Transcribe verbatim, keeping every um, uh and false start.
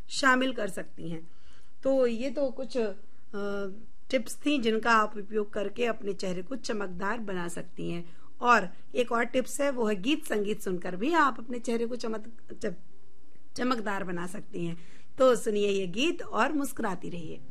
शामिल कर सकती हैं। तो ये तो कुछ टिप्स थी जिनका आप उपयोग करके अपने चेहरे को चमकदार बना सकती हैं। और एक और टिप्स है, वो है गीत संगीत सुनकर भी आप अपने चेहरे को चमक चमकदार बना सकती हैं। तो सुनिए ये गीत और मुस्कुराती रहिए।